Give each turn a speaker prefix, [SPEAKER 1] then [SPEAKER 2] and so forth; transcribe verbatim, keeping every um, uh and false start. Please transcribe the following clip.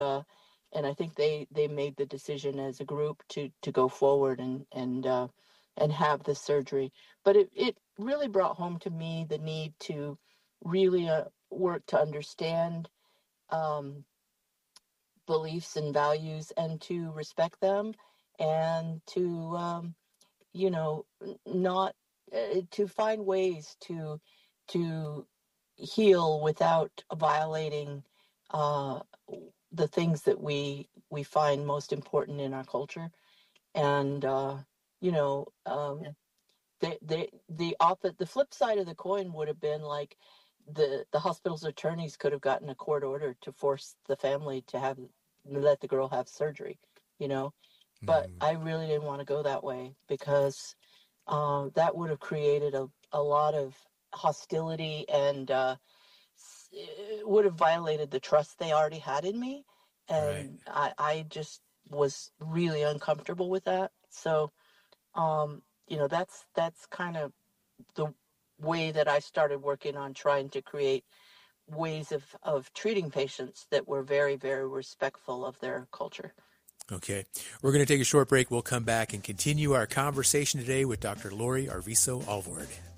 [SPEAKER 1] uh, and I think they, they made the decision as a group to, to go forward and and uh, and have the surgery. But it, it really brought home to me the need to really uh, work to understand um, beliefs and values and to respect them and to um, you know n- not uh, to find ways to to heal without violating uh, the things that we we find most important in our culture. And uh, you know um, they, they, the opposite, the flip side of the coin would have been like the the hospital's attorneys could have gotten a court order to force the family to have let the girl have surgery, you know. But
[SPEAKER 2] Mm,
[SPEAKER 1] I really didn't want to go that way because um, that would have created a, a lot of hostility and uh, it would have violated the trust they already had in me.
[SPEAKER 2] right.
[SPEAKER 1] And I, I just was really uncomfortable with that. So, um, you know, that's that's kind of the way that I started working on trying to create ways of, of treating patients that were very, very respectful of their culture.
[SPEAKER 2] Okay. We're going to take a short break. We'll come back and continue our conversation today with Doctor Lori Arvizo Alvord.